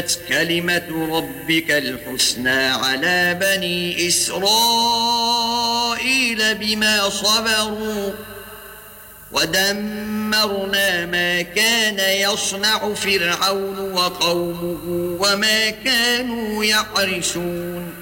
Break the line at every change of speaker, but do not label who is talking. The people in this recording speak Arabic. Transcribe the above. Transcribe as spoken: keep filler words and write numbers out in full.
كلمة ربك الحسنى على بني إسرائيل بما صبروا ودمرنا ما كان يصنع فرعون وقومه وما كانوا يحرسون